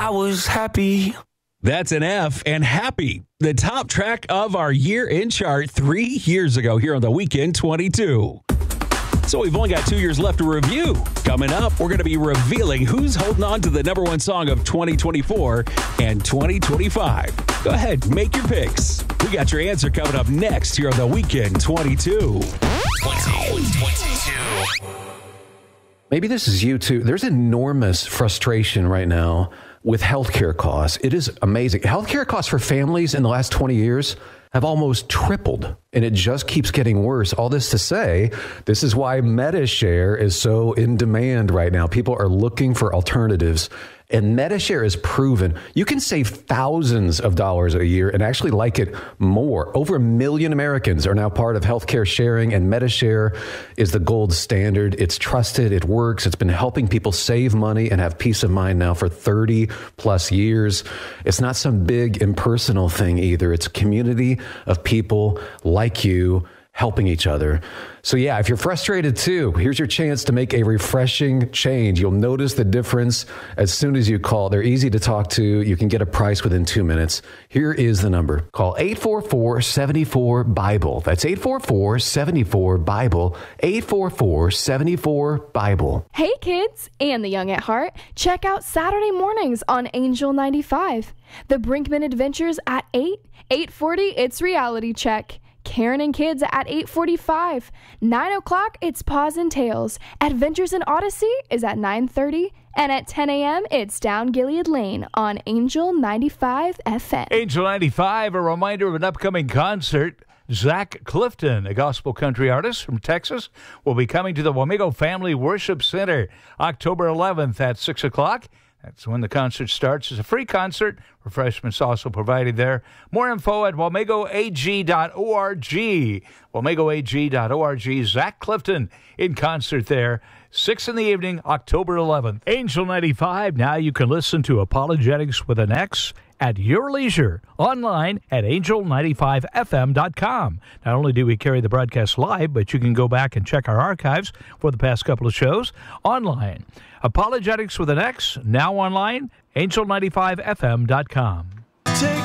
I was happy. That's an F and Happy, the top track of our year in chart 3 years ago here on the Weekend 22. So we've only got 2 years left to review. Coming up, we're going to be revealing who's holding on to the number one song of 2024 and 2025. Go ahead, make your picks. We got your answer coming up next here on the Weekend 22. 2022. Maybe this is you too. There's enormous frustration right now with healthcare costs. It is amazing. Healthcare costs for families in the last 20 years have almost tripled, and it just keeps getting worse. All this to say, this is why MediShare is so in demand right now. People are looking for alternatives, and MediShare is proven you can save thousands of dollars a year and actually like it more. Over 1 million Americans are now part of healthcare sharing, and MediShare is the gold standard. It's trusted. It works. It's been helping people save money and have peace of mind now for 30 plus years. It's not some big impersonal thing either. It's a community of people like you helping each other. So yeah, if you're frustrated too, here's your chance to make a refreshing change. You'll notice the difference as soon as you call. They're easy to talk to. You can get a price within 2 minutes. Here is the number. Call 844-74-BIBLE. That's 844-74-BIBLE. 844-74-BIBLE. Hey kids and the young at heart, check out Saturday mornings on Angel 95. The Brinkman Adventures at 8, 8:40, it's Reality Check. Karen and Kids at 8:45. 9 o'clock, it's Paws and Tails. Adventures in Odyssey is at 9:30. And at 10 a.m., it's Down Gilead Lane on Angel 95 FM. Angel 95, a reminder of an upcoming concert. Zach Clifton, a gospel country artist from Texas, will be coming to the Wamego Family Worship Center October 11th at 6 o'clock. That's when the concert starts. It's a free concert. Refreshments also provided there. More info at wamegoag.org. wamegoag.org. Zach Clifton in concert there. 6 in the evening, October 11th. Angel 95. Now you can listen to Apologetics with an X at your leisure, online at angel95fm.com. Not only do we carry the broadcast live, but you can go back and check our archives for the past couple of shows online. Apologetics with an X, now online, angel95fm.com. Take